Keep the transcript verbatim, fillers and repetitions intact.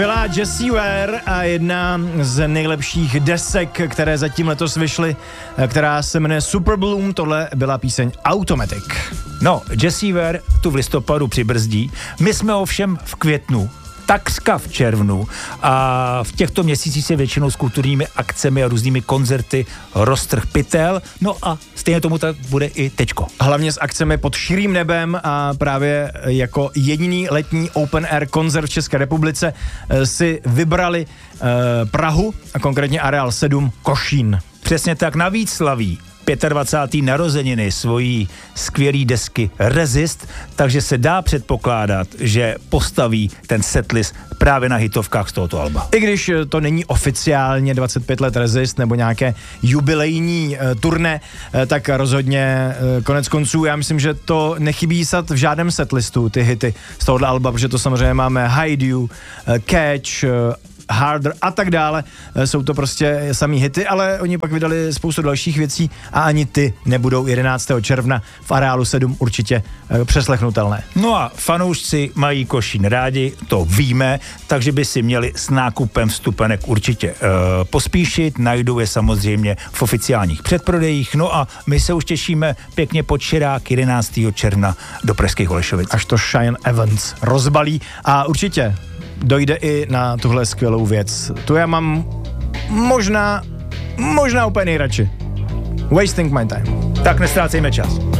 Byla Jessie Ware a jedna z nejlepších desek, které zatím letos vyšly, která se jmenuje Super Bloom, tohle byla píseň Automatic. No, Jessie Ware tu v listopadu přibrzdí, my jsme ovšem v květnu, takřka v červnu a v těchto měsících se většinou s kulturními akcemi a různými koncerty roztrh pytel, no a stejně tomu tak bude i teďko. Hlavně s akcemi pod širým nebem a právě jako jediný letní open air koncert v České republice si vybrali uh, Prahu a konkrétně Areál sedm Košín. Přesně tak, navíc slaví dvacáté páté narozeniny svojí skvělý desky Resist, takže se dá předpokládat, že postaví ten setlist právě na hitovkách z tohoto alba. I když to není oficiálně dvacet pět let Resist nebo nějaké jubilejní uh, turné, uh, tak rozhodně uh, konec konců já myslím, že to nechybí sat v žádném setlistu, ty hity z tohoto alba, protože to samozřejmě máme Hide You, uh, Catch, uh, Harder a tak dále, jsou to prostě samý hity, ale oni pak vydali spoustu dalších věcí a ani ty nebudou jedenáctého června v Areálu sedm určitě přeslechnutelné. No a fanoušci mají Košín rádi, to víme, takže by si měli s nákupem vstupenek určitě uh, pospíšit, najdou je samozřejmě v oficiálních předprodejích, no a my se už těšíme pěkně pod širák jedenáctého června do pražských Holešovic. Až to Cheyenne Evans rozbalí a určitě dojde i na tuhle skvělou věc. Tu já mám možná, možná úplně nejradši. Wasting my time. Tak nestrácejme čas.